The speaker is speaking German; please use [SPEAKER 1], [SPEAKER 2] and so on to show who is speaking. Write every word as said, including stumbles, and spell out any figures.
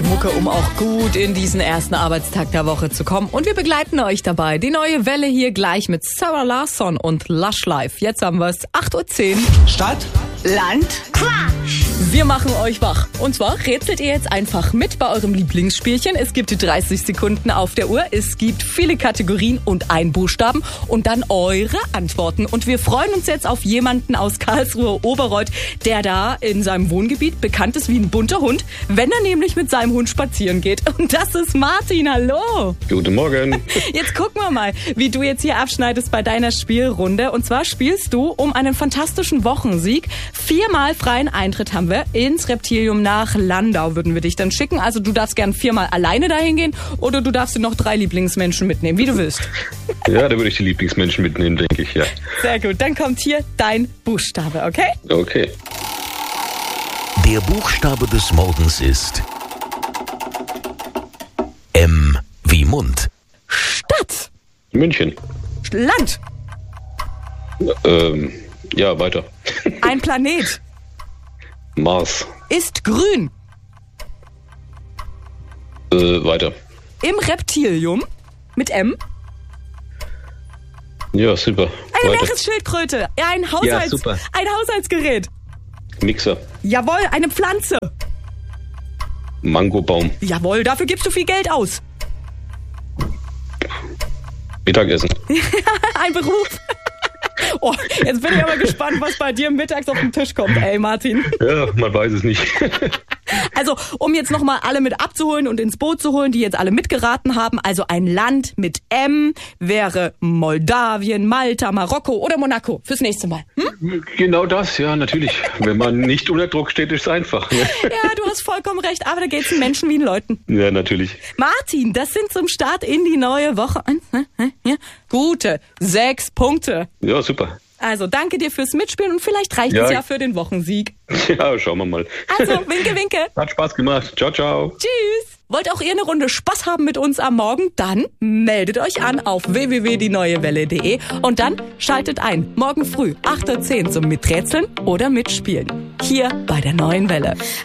[SPEAKER 1] Mucke, um auch gut in diesen ersten Arbeitstag der Woche zu kommen. Und wir begleiten euch dabei. Die neue Welle hier gleich mit Sarah Larsson und Lush Life. Jetzt haben wir es, acht Uhr zehn.
[SPEAKER 2] Stadt,
[SPEAKER 3] Land,
[SPEAKER 1] Quatsch. Wir machen euch wach. Und zwar rätselt ihr jetzt einfach mit bei eurem Lieblingsspielchen. Es gibt dreißig Sekunden auf der Uhr. Es gibt viele Kategorien und einen Buchstaben. Und dann eure Antworten. Und wir freuen uns jetzt auf jemanden aus Karlsruhe Oberreuth, der da in seinem Wohngebiet bekannt ist wie ein bunter Hund, wenn er nämlich mit seinem Hund spazieren geht. Und das ist Martin. Hallo.
[SPEAKER 4] Guten Morgen.
[SPEAKER 1] Jetzt gucken wir mal, wie du jetzt hier abschneidest bei deiner Spielrunde. Und zwar spielst du um einen fantastischen Wochensieg. Viermal freien Eintritt haben wir ins Reptilium nach Landau, würden wir dich dann schicken. Also du darfst gern viermal alleine dahin gehen oder du darfst dir noch drei Lieblingsmenschen mitnehmen, wie du willst.
[SPEAKER 4] Ja, da würde ich die Lieblingsmenschen mitnehmen, denke ich, ja.
[SPEAKER 1] Sehr gut, dann kommt hier dein Buchstabe, okay?
[SPEAKER 4] Okay.
[SPEAKER 5] Der Buchstabe des Morgens ist M wie Mund.
[SPEAKER 1] Stadt.
[SPEAKER 4] München.
[SPEAKER 1] Land.
[SPEAKER 4] Ähm, ja, weiter.
[SPEAKER 1] Ein Planet.
[SPEAKER 4] Mars.
[SPEAKER 1] Ist grün.
[SPEAKER 4] Äh, weiter.
[SPEAKER 1] Im Reptilium mit M.
[SPEAKER 4] Ja, super.
[SPEAKER 1] Eine
[SPEAKER 4] Weiter.
[SPEAKER 1] Meeresschildkröte. Ein, Haushalts-
[SPEAKER 4] Ja, super.
[SPEAKER 1] ein Haushaltsgerät.
[SPEAKER 4] Mixer.
[SPEAKER 1] Jawohl, eine Pflanze.
[SPEAKER 4] Mangobaum.
[SPEAKER 1] Jawohl, dafür gibst du viel Geld aus.
[SPEAKER 4] Mittagessen.
[SPEAKER 1] Ein Beruf. Oh, jetzt bin ich aber gespannt, was bei dir mittags auf den Tisch kommt, ey Martin.
[SPEAKER 4] Ja, man weiß es nicht.
[SPEAKER 1] Also, um jetzt nochmal alle mit abzuholen und ins Boot zu holen, die jetzt alle mitgeraten haben, also ein Land mit M wäre Moldawien, Malta, Marokko oder Monaco fürs nächste Mal. Hm?
[SPEAKER 4] Genau das, ja, natürlich. Wenn man nicht unter Druck steht, ist es einfach. Ne?
[SPEAKER 1] Ja, du hast vollkommen recht, aber da geht's den Menschen wie den Leuten.
[SPEAKER 4] Ja, natürlich.
[SPEAKER 1] Martin, das sind zum Start in die neue Woche. Gute sechs Punkte.
[SPEAKER 4] Ja, super.
[SPEAKER 1] Also, danke dir fürs Mitspielen und vielleicht reicht
[SPEAKER 4] Ja.
[SPEAKER 1] es ja für den Wochensieg.
[SPEAKER 4] Ja, schauen wir mal.
[SPEAKER 1] Also, winke, winke.
[SPEAKER 4] Hat Spaß gemacht. Ciao, ciao.
[SPEAKER 1] Tschüss. Wollt auch ihr eine Runde Spaß haben mit uns am Morgen? Dann meldet euch an auf w w w punkt die neue welle punkt de und dann schaltet ein. Morgen früh, acht Uhr zehn zum Miträtseln oder Mitspielen. Hier bei der Neuen Welle.